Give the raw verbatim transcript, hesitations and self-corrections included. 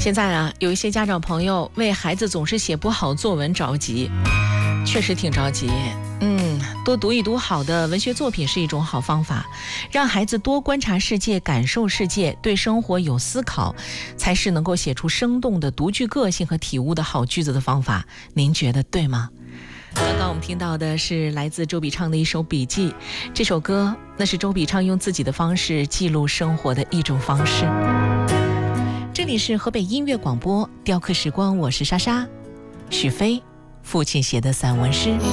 现在啊，有一些家长朋友为孩子总是写不好作文着急，确实挺着急。嗯，多读一读好的文学作品是一种好方法，让孩子多观察世界、感受世界，对生活有思考，才是能够写出生动的独具个性和体悟的好句子的方法。您觉得对吗？刚刚我们听到的是来自周笔畅的一首笔记，这首歌那是周笔畅用自己的方式记录生活的一种方式。这里是河北音乐广播雕刻时光，我是莎莎。许飞父亲写的散文诗。